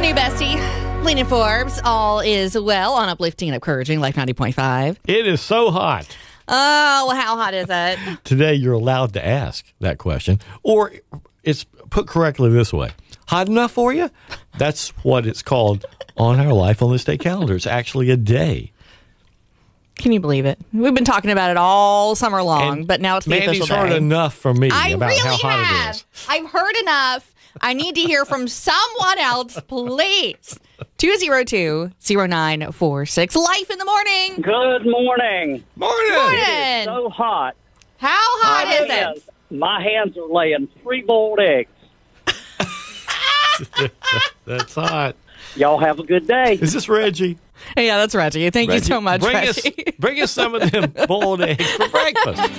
new bestie, Lena Forbes. All is well on Uplifting and Encouraging, Life 90.5. It is so hot. Oh, how hot is it? Today, you're allowed to ask that question. Or it's put correctly this way. Hot enough for you? That's what it's called on our Life on This Day calendar. It's actually a day. Can you believe it? We've been talking about it all summer long, but now it's the official Mandy's day. heard enough from me I about really how hot have. it is. I've heard enough. I need to hear from someone else, please. 202-0946. Life in the morning. Good morning. Morning. It's so hot. How hot is it? My hands are laying 3 boiled eggs. That's hot. Y'all have a good day. Is this Reggie? Yeah, that's Reggie. Thank you so much, Reggie. Bring us some of them boiled eggs for breakfast.